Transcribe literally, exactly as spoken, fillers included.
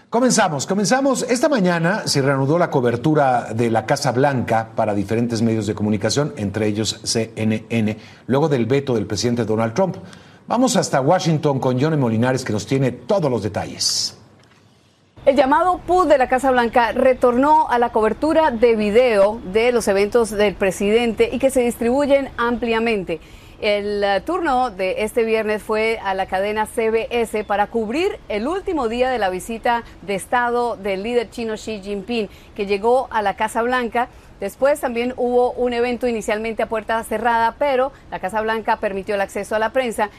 Comenzamos, comenzamos. Esta mañana se reanudó la cobertura de la Casa Blanca para diferentes medios de comunicación, entre ellos C N N, luego del veto del presidente Donald Trump. Vamos hasta Washington con Johnny Molinares, que nos tiene todos los detalles. El llamado pool de la Casa Blanca retornó a la cobertura de video de los eventos del presidente y que se distribuyen ampliamente. El uh, turno de este viernes fue a la cadena C B S para cubrir el último día de la visita de Estado del líder chino Xi Jinping, que llegó a la Casa Blanca. Después también hubo un evento inicialmente a puerta cerrada, pero la Casa Blanca permitió el acceso a la prensa.